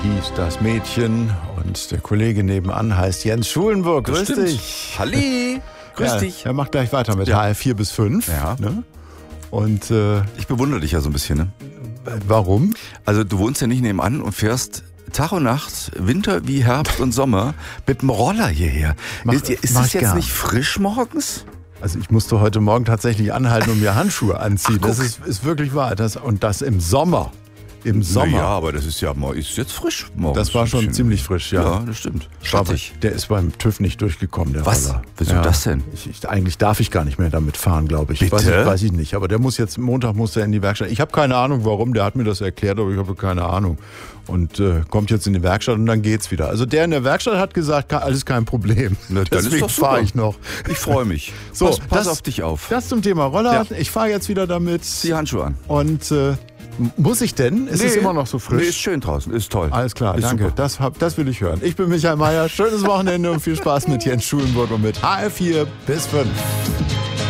hieß das Mädchen und der Kollege nebenan heißt Jens Schulenburg. Grüß dich. Halli, grüß dich. Er macht gleich weiter mit HR 4 bis 5. Ja. Ne? Und ich bewundere dich ja so ein bisschen, ne? Warum? Also du wohnst ja nicht nebenan und fährst Tag und Nacht, Winter wie Herbst und Sommer, mit dem Roller hierher. Ist das jetzt nicht frisch morgens? Also ich musste heute Morgen tatsächlich anhalten und mir Handschuhe anziehen. Das ist wirklich wahr. Und das im Sommer. Im Sommer. Ja, aber das ist jetzt frisch morgens. Das war schon ziemlich frisch, ja. Ja, das stimmt. Schattig. Der ist beim TÜV nicht durchgekommen, der Was? Roller. Wieso das denn? Eigentlich darf ich gar nicht mehr damit fahren, glaube ich. Bitte? Weiß ich nicht. Aber der muss jetzt, Montag muss er in die Werkstatt. Ich habe keine Ahnung, warum. Der hat mir das erklärt, aber ich habe keine Ahnung. Und kommt jetzt in die Werkstatt und dann geht's wieder. Also der in der Werkstatt hat gesagt, alles kein Problem. Na, dann Deswegen fahre ich noch. Ich freue mich. So, pass auf dich auf. Das zum Thema Roller. Ja. Ich fahre jetzt wieder damit. Zieh Handschuhe an. Und muss ich denn? Ist es immer noch so frisch? Nee, ist schön draußen. Ist toll. Alles klar, ist danke. Super. Das will ich hören. Ich bin Michael Mayer. Schönes Wochenende und viel Spaß mit Jens Schulenburg und mit HR 4 bis 5.